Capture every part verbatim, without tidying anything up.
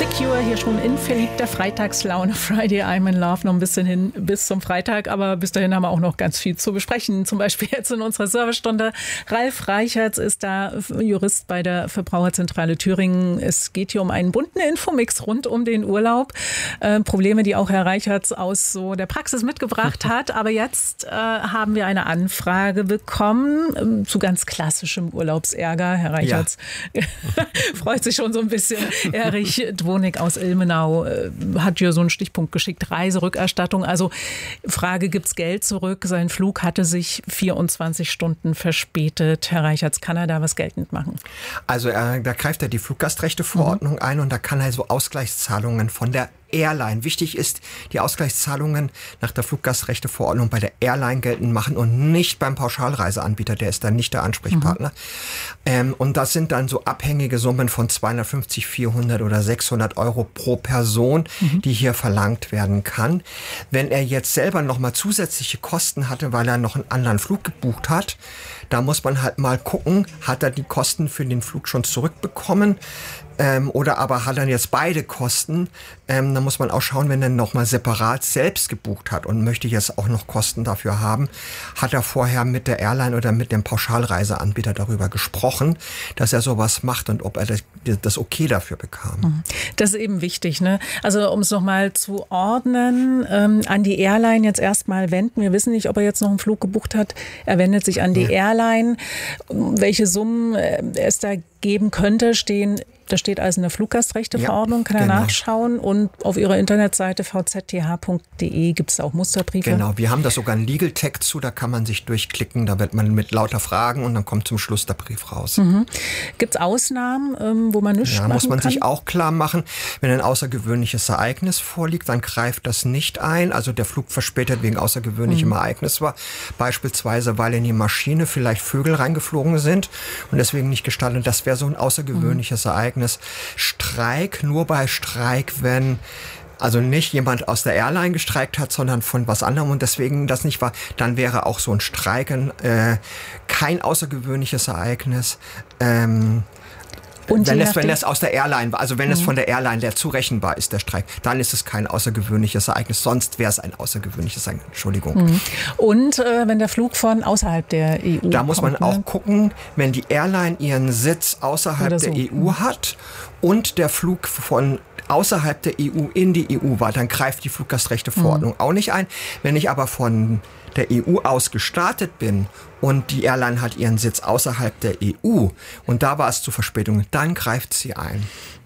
Cure hier schon in verliebter Freitagslaune. Friday, I'm in Love, noch ein bisschen hin bis zum Freitag. Aber bis dahin haben wir auch noch ganz viel zu besprechen. Zum Beispiel jetzt in unserer Servicestunde. Ralf Reichertz ist da Jurist bei der Verbraucherzentrale Thüringen. Es geht hier um einen bunten Infomix rund um den Urlaub. Äh, Probleme, die auch Herr Reichertz aus so der Praxis mitgebracht hat. Aber jetzt äh, haben wir eine Anfrage bekommen äh, zu ganz klassischem Urlaubsärger. Herr Reichertz ja. freut sich schon so ein bisschen. Erich Dwonik aus Ilmenau äh, hat hier so einen Stichpunkt geschickt. Reiserückerstattung. Also Frage, gibt's Geld zurück? Sein Flug hatte sich vierundzwanzig Stunden verspätet. Herr Reichertz, kann er da was geltend machen? Also äh, da greift er die Fluggastrechteverordnung mhm. ein und da kann er so Ausgleichszahlungen von der Airline. Wichtig ist, die Ausgleichszahlungen nach der Fluggastrechteverordnung bei der Airline geltend machen und nicht beim Pauschalreiseanbieter. Der ist dann nicht der Ansprechpartner. Mhm. Ähm, und das sind dann so abhängige Summen von zweihundertfünfzig, vierhundert oder sechshundert Euro pro Person, mhm. die hier verlangt werden kann. Wenn er jetzt selber nochmal zusätzliche Kosten hatte, weil er noch einen anderen Flug gebucht hat, da muss man halt mal gucken, hat er die Kosten für den Flug schon zurückbekommen? Ähm, oder aber hat er jetzt beide Kosten, ähm, dann muss man auch schauen, wenn er nochmal separat selbst gebucht hat und möchte jetzt auch noch Kosten dafür haben, hat er vorher mit der Airline oder mit dem Pauschalreiseanbieter darüber gesprochen, dass er sowas macht und ob er das, das okay dafür bekam. Das ist eben wichtig, ne? Also um es nochmal zu ordnen, ähm, an die Airline jetzt erstmal wenden. Wir wissen nicht, ob er jetzt noch einen Flug gebucht hat. Er wendet sich an die ja. Airline. Welche Summen es da geben könnte, stehen Das steht also in der Fluggastrechteverordnung, kann er genau. nachschauen. Und auf ihrer Internetseite v z t h punkt d e gibt es auch Musterbriefe. Genau, wir haben da sogar einen Legal Tag zu, da kann man sich durchklicken, da wird man mit lauter Fragen und dann kommt zum Schluss der Brief raus. Mhm. Gibt es Ausnahmen, ähm, wo man nichts ja, machen muss man kann? sich auch klar machen, wenn ein außergewöhnliches Ereignis vorliegt, dann greift das nicht ein. Also der Flug verspätet wegen außergewöhnlichem mhm. Ereignis war, beispielsweise weil in die Maschine vielleicht Vögel reingeflogen sind und deswegen nicht gestartet. Das wäre so ein außergewöhnliches mhm. Ereignis. Streik, nur bei Streik, wenn also nicht jemand aus der Airline gestreikt hat, sondern von was anderem und deswegen das nicht war, dann wäre auch so ein Streiken äh, kein außergewöhnliches Ereignis. Ähm, Und wenn es, wenn es aus der Airline war, also wenn mhm. es von der Airline, der zurechenbar ist, der Streik, dann ist es kein außergewöhnliches Ereignis. Sonst wäre es ein außergewöhnliches Ereignis. Entschuldigung. Mhm. Und äh, wenn der Flug von außerhalb der E U Da muss man kommt, auch ne? gucken, wenn die Airline ihren Sitz außerhalb so. der E U hat und der Flug von außerhalb der E U in die E U war, dann greift die Fluggastrechteverordnung mhm. auch nicht ein. Wenn ich aber von der E U aus gestartet bin und die Airline hat ihren Sitz außerhalb der E U und da war es zu Verspätungen, dann greift sie ein.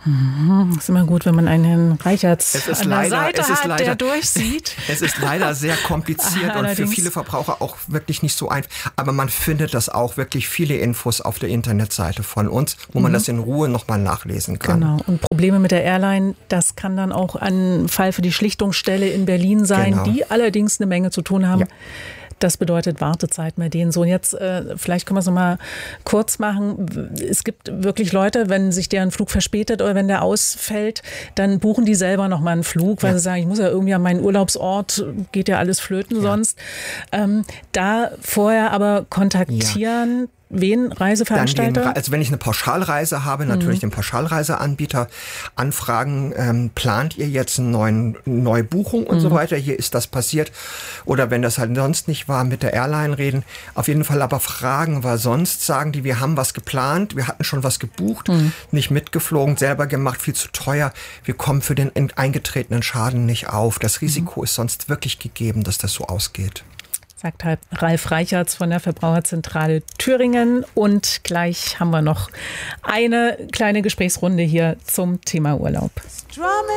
Das ist immer gut, wenn man einen Herrn Reichertz es ist an leider, der Seite es ist hat, leider, der durchsieht. Es ist leider sehr kompliziert und für viele Verbraucher auch wirklich nicht so einfach. Aber man findet das auch wirklich viele Infos auf der Internetseite von uns, wo man mhm. das in Ruhe nochmal nachlesen kann. Genau. Und Probleme mit der Airline, das kann dann auch ein Fall für die Schlichtungsstelle in Berlin sein, genau. die allerdings eine Menge zu tun haben. Ja. Das bedeutet Wartezeit bei denen. So, und jetzt, äh, vielleicht können wir es nochmal kurz machen. Es gibt wirklich Leute, wenn sich deren Flug verspätet oder wenn der ausfällt, dann buchen die selber nochmal einen Flug, weil ja. sie sagen, ich muss ja irgendwie an meinen Urlaubsort, geht ja alles flöten ja. sonst. Ähm, da vorher aber kontaktieren. Ja. Wen? Reiseveranstalter? Den, also wenn ich eine Pauschalreise habe, natürlich mhm. den Pauschalreiseanbieter anfragen, ähm, plant ihr jetzt eine neuen, neue Buchung und mhm. so weiter, hier ist das passiert. Oder wenn das halt sonst nicht war, mit der Airline reden. Auf jeden Fall aber fragen, weil sonst sagen die, wir haben was geplant, wir hatten schon was gebucht, mhm. nicht mitgeflogen, selber gemacht, viel zu teuer. Wir kommen für den eingetretenen Schaden nicht auf. Das Risiko mhm. ist sonst wirklich gegeben, dass das so ausgeht. Sagt halt Ralf Reichertz von der Verbraucherzentrale Thüringen. Und gleich haben wir noch eine kleine Gesprächsrunde hier zum Thema Urlaub.